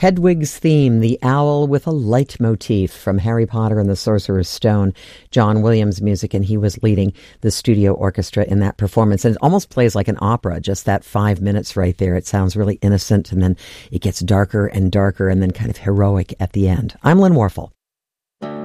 Hedwig's theme, the owl with a leitmotif from Harry Potter and the Sorcerer's Stone, John Williams music, and he was leading the studio orchestra in that performance. And it almost plays like an opera, just that 5 minutes right there. It sounds really innocent, and then it gets darker and darker and then kind of heroic at the end. I'm Lynn Warfel.